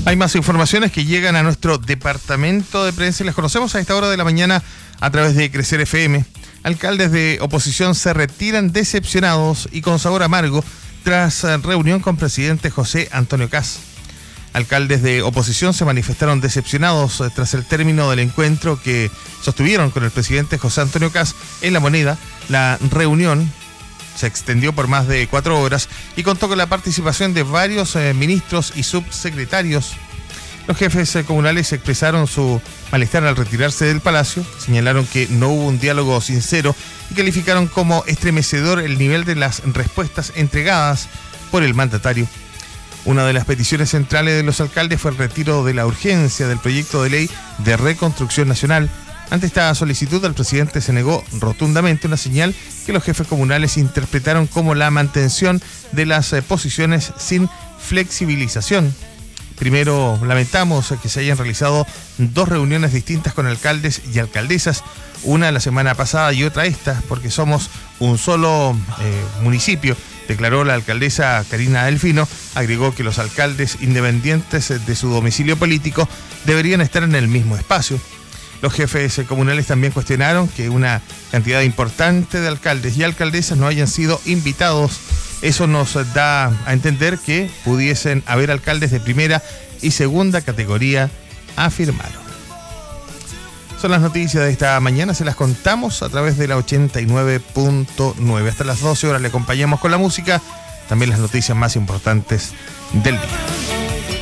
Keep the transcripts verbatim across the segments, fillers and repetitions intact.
Hay más informaciones que llegan a nuestro departamento de prensa y las conocemos a esta hora de la mañana a través de Crecer F M. Alcaldes de oposición se retiran decepcionados y con sabor amargo tras reunión con presidente José Antonio Kast. Alcaldes de oposición se manifestaron decepcionados tras el término del encuentro que sostuvieron con el presidente José Antonio Kast en La Moneda. La reunión se extendió por más de cuatro horas y contó con la participación de varios eh, ministros y subsecretarios. Los jefes eh, comunales expresaron su malestar al retirarse del palacio, señalaron que no hubo un diálogo sincero y calificaron como estremecedor el nivel de las respuestas entregadas por el mandatario. Una de las peticiones centrales de los alcaldes fue el retiro de la urgencia del proyecto de ley de reconstrucción nacional. Ante esta solicitud, el presidente se negó rotundamente, una señal que los jefes comunales interpretaron como la mantención de las eh, posiciones sin flexibilización. Primero, lamentamos que se hayan realizado dos reuniones distintas con alcaldes y alcaldesas, una la semana pasada y otra esta, porque somos un solo eh, municipio, declaró la alcaldesa Karina Delfino. Agregó que los alcaldes independientes de su domicilio político deberían estar en el mismo espacio. Los jefes comunales también cuestionaron que una cantidad importante de alcaldes y alcaldesas no hayan sido invitados. Eso nos da a entender que pudiesen haber alcaldes de primera y segunda categoría, afirmaron. Son las noticias de esta mañana, se las contamos a través de la ochenta y nueve punto nueve. Hasta las doce horas le acompañamos con la música, también las noticias más importantes del día.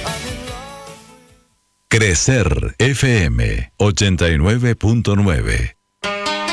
Crecer F M ochenta y nueve punto nueve.